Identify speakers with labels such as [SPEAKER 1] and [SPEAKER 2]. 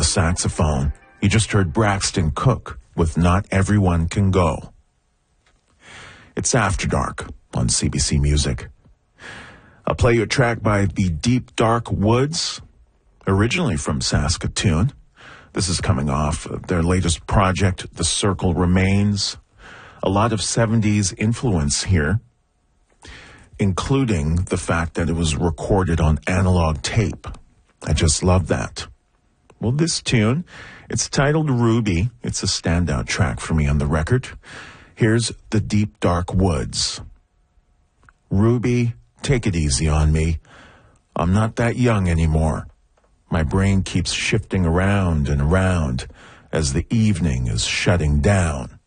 [SPEAKER 1] the saxophone. You just heard Braxton Cook with Not Everyone Can Go. It's After Dark on CBC Music. I'll play you a track by the Deep Dark Woods, originally from Saskatoon. This is coming off their latest project, The Circle Remains. A lot of 70s influence here, including the fact that it was recorded on analog tape. I just love that. Well, this tune, it's titled Ruby. It's a standout track for me on the record. Here's The Deep Dark Woods. Ruby, take it easy on me. I'm not that young anymore. My brain keeps shifting around and around as the evening is shutting down.